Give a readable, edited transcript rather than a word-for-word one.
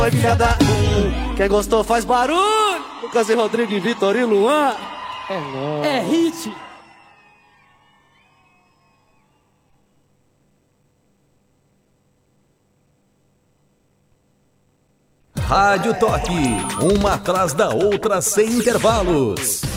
Vai cada quem gostou faz barulho. Lucas e Rodrigo e Vitor e Luan. É nóis. É hit. Rádio Toque, uma atrás da outra sem intervalos.